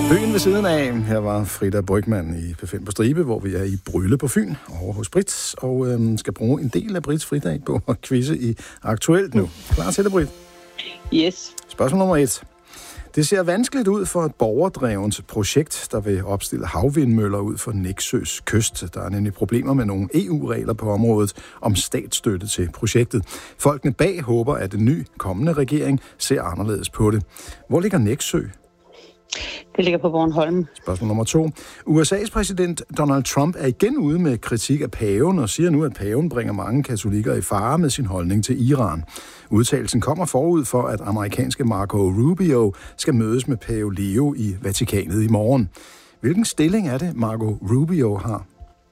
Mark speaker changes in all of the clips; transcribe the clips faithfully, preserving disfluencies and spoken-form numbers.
Speaker 1: Byen ved siden af. Her var Frida Brygmann i P fem på stribe, hvor vi er i Brølle på Fyn over hos Brits, og øhm, skal bruge en del af Brits fridag på at quizze i Aktuelt nu. Klar til det, Brit?
Speaker 2: Yes.
Speaker 1: Spørgsmål nummer et. Det ser vanskeligt ud for et borgerdrevent projekt, der vil opstille havvindmøller ud for Nexøs kyst. Der er nemlig problemer med nogle E U-regler på området om statsstøtte til projektet. Folkene bag håber, at den nye kommende regering ser anderledes på det. Hvor ligger Nexø?
Speaker 2: Det ligger på Bornholm.
Speaker 1: Spørgsmål nummer to. U S A's præsident Donald Trump er igen ude med kritik af paven og siger nu, at paven bringer mange katolikker i fare med sin holdning til Iran. Udtalelsen kommer forud for, at amerikanske Marco Rubio skal mødes med pave Leo i Vatikanet i morgen. Hvilken stilling er det, Marco Rubio har?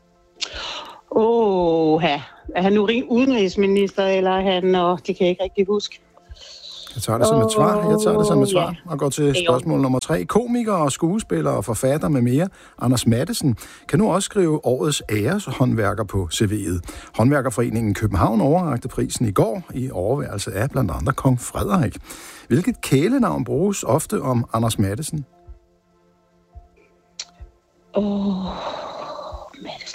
Speaker 2: Åh, er han nu udenrigsminister, eller er han... Og det kan jeg ikke rigtig huske.
Speaker 1: Jeg tager det som et svar. Jeg tager det som et svar og går til spørgsmål nummer tre. Komiker og skuespiller og forfatter med mere, Anders Matthesen, kan nu også skrive årets æreshåndværker på C V'et. Håndværkerforeningen København overrakte prisen i går i overværelse af blandt andre kong Frederik. Hvilket kælenavn bruges ofte om Anders Matthesen?
Speaker 2: Åh, oh, Matthesen.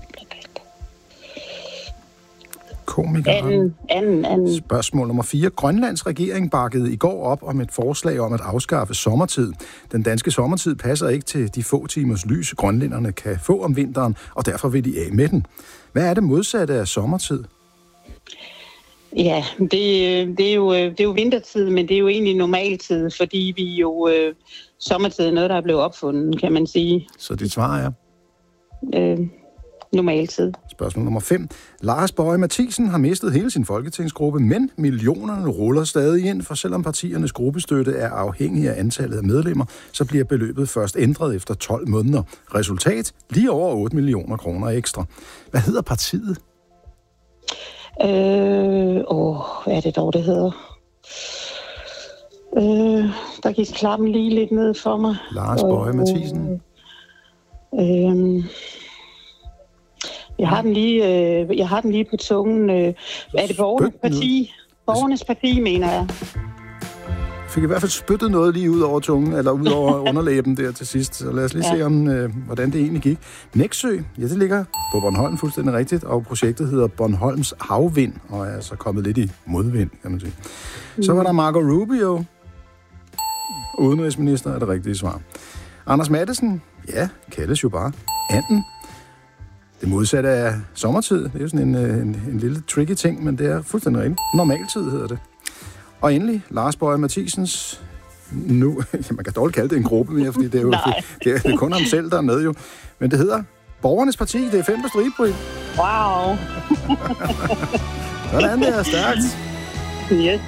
Speaker 1: Komiker.
Speaker 2: Anden, anden, anden.
Speaker 1: Spørgsmål nummer fire. Grønlands regering bakkede i går op om et forslag om at afskaffe sommertid. Den danske sommertid passer ikke til de få timers lys, grønlænderne kan få om vinteren, og derfor vil de af med den. Hvad er det modsatte af sommertid?
Speaker 2: Ja, det, det, er jo, det er jo vintertid, men det er jo egentlig normaltid, fordi vi jo øh, sommertid er noget, der er blevet opfundet, kan man sige.
Speaker 1: Så dit svar er?
Speaker 2: Øh, normaltid.
Speaker 1: Spørgsmål nummer fem. Lars Boje Mathiesen har mistet hele sin folketingsgruppe, men millionerne ruller stadig ind, for selvom partiernes gruppestøtte er afhængig af antallet af medlemmer, så bliver beløbet først ændret efter tolv måneder. Resultat? Lige over otte millioner kroner ekstra. Hvad hedder partiet?
Speaker 2: Øh, åh, hvad er det dog, det hedder? Øh, der gik klappen lige lidt ned for mig.
Speaker 1: Lars Boje Mathiesen.
Speaker 2: Øh, øh, Jeg har den lige, øh, jeg har den lige på tungen. Øh, er det Borgernes Parti? Borgernes Parti, mener jeg.
Speaker 1: Fik i hvert fald spyttet noget lige ud over tungen, eller ud over underlæben der til sidst. Så lad os lige ja. se, om, øh, hvordan det egentlig gik. Nexø, ja, det ligger på Bornholm fuldstændig rigtigt, og projektet hedder Bornholms Havvind, og er altså kommet lidt i modvind, kan man sige. Mm. Så var der Marco Rubio. Udenrigsminister er det rigtige svar. Anders Matthesen, ja, kaldes jo bare anden. Det modsatte af sommertid. Det er jo sådan en, en, en lille tricky ting, men det er fuldstændig rigtigt. Normaltid hedder det. Og endelig, Lars Boje Mathiesens, nu, man kan dårligt kalde det en gruppe mere, fordi det er jo det er, det er kun ham selv, der er med jo. Men det hedder Borgernes Parti, det er fem på stribe.
Speaker 2: Wow.
Speaker 1: Sådan, det er stærkt.
Speaker 2: Yes.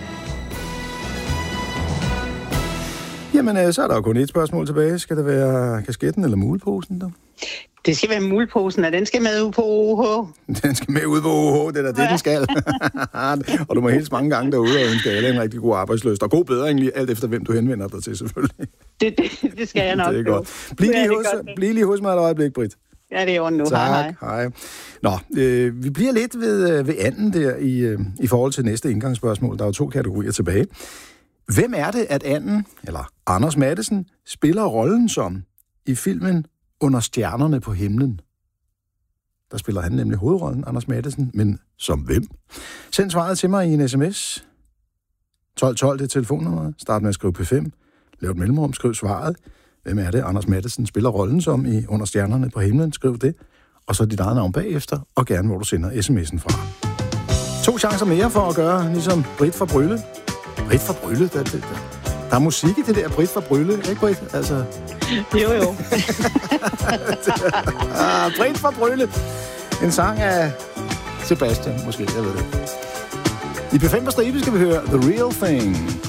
Speaker 1: Jamen, så er der jo kun et spørgsmål tilbage. Skal det være kasketten eller muleposen, der?
Speaker 2: Det skal være muleposen, og den skal med ud på O H.
Speaker 1: Den skal med ud på O H, det er da det, den skal. Og du må hilse mange gange derude og ønske alle en rigtig god arbejdsløst. Og god bedring lige, alt efter hvem du henvender dig til, selvfølgelig.
Speaker 2: Det, det, det skal jeg nok.
Speaker 1: Det er godt. Bliv lige, hos, bliv lige hos mig et øjeblik, Britt.
Speaker 2: Ja, det er jo nu.
Speaker 1: Tak,
Speaker 2: hej,
Speaker 1: hej. hej. Nå, øh, vi bliver lidt ved, ved anden der i, øh, i forhold til næste indgangsspørgsmål. Der er jo to kategorier tilbage. Hvem er det, at anden, eller Anders Matthesen, spiller rollen som i filmen Under stjernerne på himlen? Der spiller han nemlig hovedrollen, Anders Matthesen, men som hvem? Send svaret til mig i en sms. tolv tolv, det er telefonnummeret. Start med at skrive P fem. Lav et mellemrum, skriv svaret. Hvem er det, Anders Matthesen spiller rollen som i Under stjernerne på himlen? Skriv det. Og så dit eget navn bagefter, og gerne hvor du sender sms'en fra. To chancer mere for at gøre, ligesom Britt fra Brølle. Britt fra Brølle, der, der, der er musik i det der Britt fra Brølle, ikke Britt? Altså...
Speaker 2: Jo, jo.
Speaker 1: ah, Britt fra Brølle. En sang af Sebastian, måske, jeg ved det. I P fem på stribe skal vi høre The Real Thing.